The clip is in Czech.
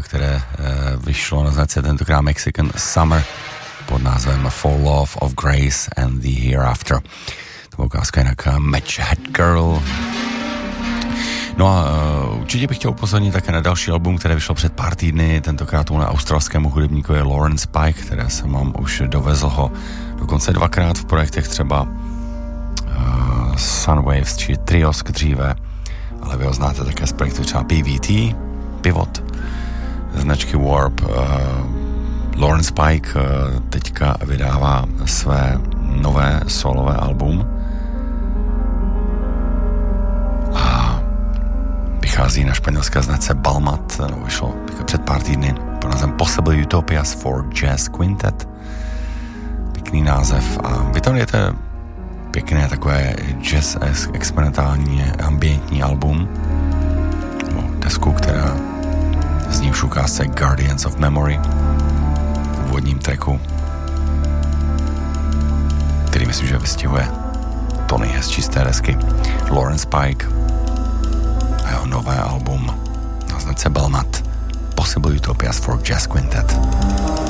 které vyšlo na značce tentokrát Mexican Summer pod názvem For Love of Grace and the Hereafter. To byla ukázka jinak Match Head Girl. No a určitě bych chtěl upozornit také na další album, které vyšlo před pár týdny, tentokrát tomu australskému hudebníkovi Lawrence Pike, které jsem vám už dovezl ho dokonce dvakrát v projektech třeba Sunwaves či Triosk dříve, ale vy ho znáte také z projektu třeba PVT, Pivot, značky Warp. Lawrence Pike teďka vydává své nové solové album a vychází na španělské značce Balmat, vyšlo před pár týdny pod názvem Possible Utopias for Jazz Quintet. Pěkný název a vy tam jdete pěkné takové jazz experimentální ambientní album, desku, která zní už ukázce Guardians of Memory v úvodním tracku, který myslím, že vystihuje to nejhezčí z té desky. Lawrence Pike a jeho nové album na značce Belmat Possible Utopias for Jazz Quintet.